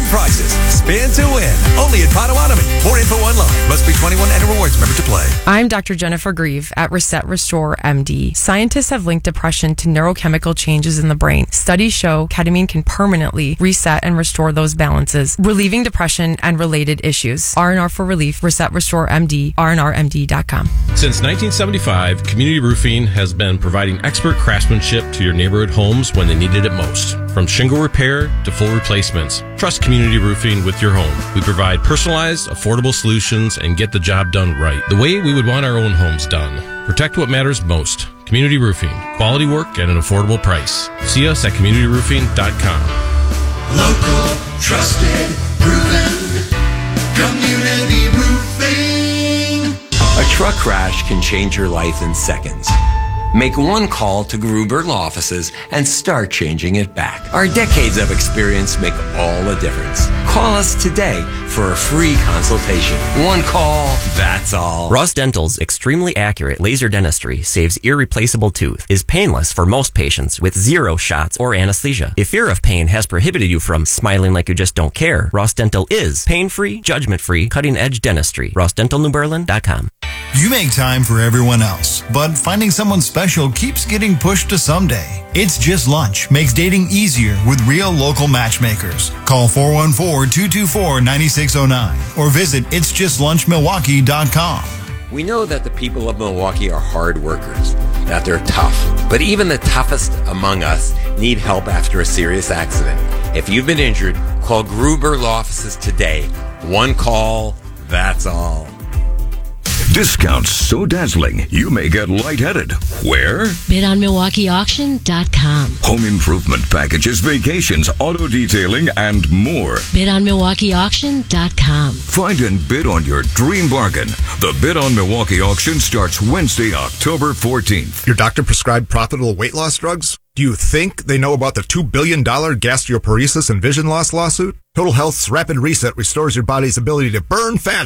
prizes. Spin to win. Only at Potawatomi. More info online. Must be 21 and a rewards member to play. I'm Dr. Jennifer Grieve at Reset Restore MD. Scientists have linked depression to neurochemical changes in the brain. Studies show ketamine can permanently reset and restore those balances, relieving depression and related issues. R&R for Relief, Reset Restore MD, rnrmd.com. Since 1975, Community Roofing has been providing expert craftsmanship to your neighborhood homes when they needed it most. From shingle repair to full replacements, trust Community Roofing with your home. We provide personalized, affordable solutions and get the job done right, the way we would want our own homes done. Protect what matters most. Community Roofing. Quality work at an affordable price. See us at communityroofing.com. Local, trusted, proven, Community Roofing. A truck crash can change your life in seconds. Make one call to Gruber Law Offices and start changing it back. Our decades of experience make all the difference. Call us today for a free consultation. One call, that's all. Ross Dental's extremely accurate laser dentistry saves irreplaceable tooth, is painless for most patients with 0 shots or anesthesia. If fear of pain has prohibited you from smiling like you just don't care, Ross Dental is pain-free, judgment-free, cutting-edge dentistry. RossDentalNewBerlin.com. You make time for everyone else, but finding someone special keeps getting pushed to someday. It's Just Lunch makes dating easier with real local matchmakers. Call 414-224-9609 or visit itsjustlunchmilwaukee.com. We know that the people of Milwaukee are hard workers, that they're tough. But even the toughest among us need help after a serious accident. If you've been injured, call Gruber Law Offices today. One call, that's all. Discounts so dazzling, you may get lightheaded. Where? BidOnMilwaukeeAuction.com. Home improvement packages, vacations, auto detailing, and more. BidOnMilwaukeeAuction.com. Find and bid on your dream bargain. The Bid on Milwaukee auction starts Wednesday, October 14th. Your doctor prescribed profitable weight loss drugs? Do you think they know about the $2 billion gastroparesis and vision loss lawsuit? Total Health's Rapid Reset restores your body's ability to burn fat